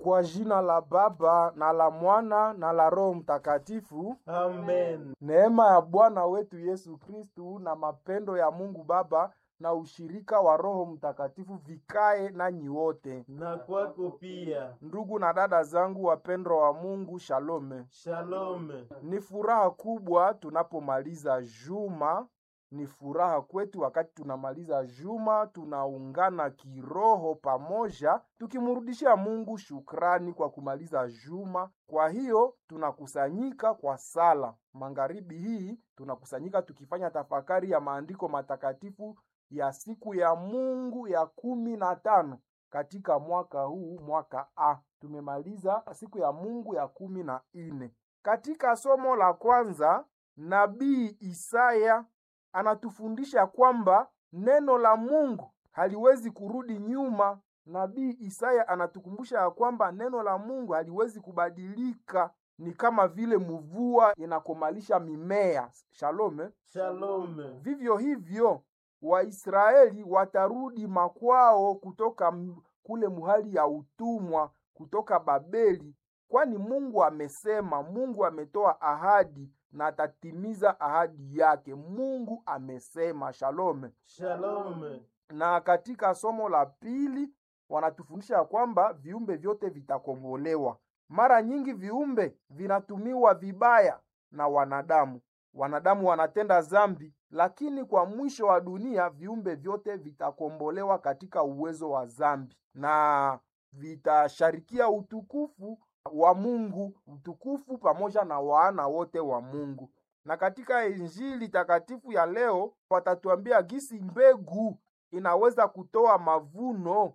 Kwa jina la Baba na la Mwana na la Roho Mtakatifu. Amen. Neema ya Bwana wetu Yesu Kristu na mapendo ya Mungu Baba na ushirika wa Roho Mtakatifu vikae nanyi wote. Na kwako pia. Ndugu na dada zangu wapendwa wa Mungu, shalome. Shalom. Ni furaha kubwa tunapomaliza juma. Ni furaha kwetu wakati tunamaliza juma, tunaungana kiroho pamoja, tukimrudishia Mungu shukrani kwa kumaliza juma. Kwa hiyo tunakusanyika kwa sala. Magharibi hii tunakusanyika tukifanya tafakari ya maandiko matakatifu ya siku ya Mungu ya 15 katika mwaka huu, mwaka A. Tumemaliza siku ya Mungu ya 14. Katika somo la kwanza, Nabii Isaya anatufundisha kwamba neno la Mungu haliwezi kurudi nyuma. Nabii Isaya anatukumbusha ya kwamba neno la Mungu haliwezi kubadilika. Ni kama vile mvua inakomalisha mimea. Shalome. Shalom. Vivyo hivyo Waisraeli watarudi makwao kutoka kule muhali ya utumwa, kutoka Babeli, kwani Mungu amesema, Mungu ametoa ahadi na atatimiza ahadi yake. Mungu amesema. Shalom. Shalom. Na katika somo la pili wanatufundisha kwamba viumbe vyote vitakombolewa. Mara nyingi viumbe vinatumiwa vibaya na wanadamu. Wanadamu wanatenda dhambi, lakini kwa mwisho wa dunia viumbe vyote vitakombolewa katika uwezo wa dhambi na vitasharikia utukufu wa Mungu, utukufu pamoja na wana wote wa Mungu. Na katika Injili takatifu ya leo watatuambia gisi mbegu inaweza kutoa mavuno,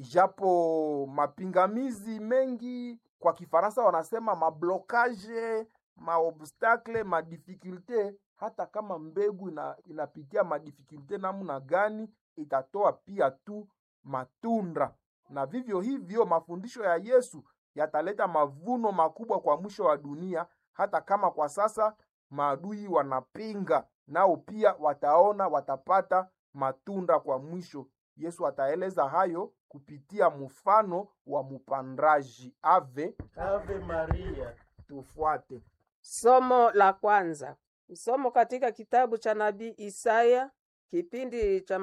ijapo mapingamizi mengi, kwa Kifaransa wanasema mablokage, maobstacle, madifikulte. Hata kama mbegu inapitia madifikulte namna gani, itatoa pia tu matunda. Na vivyo hivyo mafundisho ya Yesu yataleta mavuno makubwa kwa mwisho wa dunia. Hata kama kwa sasa maadui wanapinga, nao pia watapata matunda kwa mwisho. Yesu ataeleza hayo kupitia mfano wa mpandaji. Ave Maria. Tufuate somo la kwanza. Somo katika kitabu cha Nabii Isaya, kipindi cha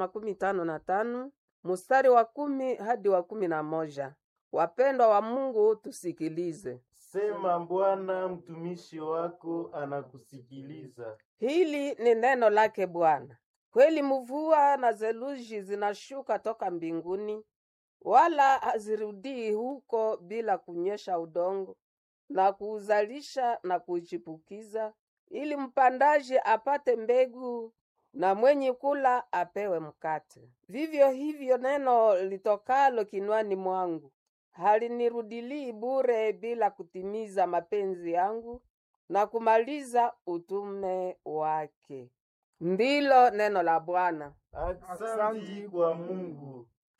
55 mstari wa 10 hadi wa 11. Wapendwa wa Mungu, tusikilize. Sema Bwana, mtumishi wako anakusikiliza. Hili ni neno lake Bwana. Kweli mvua na theluji zinashuka toka mbinguni, wala hazirudii huko bila kunyesha udongo na kuuzalisha na kuchipukiza, ili mpandaji apate mbegu na mwenye kula apewe mkate. Vivyo hivyo neno litokalo kinwani mwangu halinirudilii bure bila kutimiza mapenzi yangu na kumaliza utume wake. Ndilo neno la Bwana. Asante kwa Mungu.